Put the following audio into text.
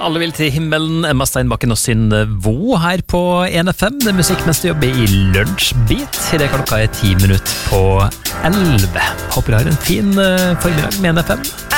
Alle vil til himmelen, Emma Steinbakken og Synne Vo her på 1FM. Det er musikk mens du jobber i Lunsjbit. I det klokka 10 minutter på 11. Håper du har en fin formiddag med 1FM.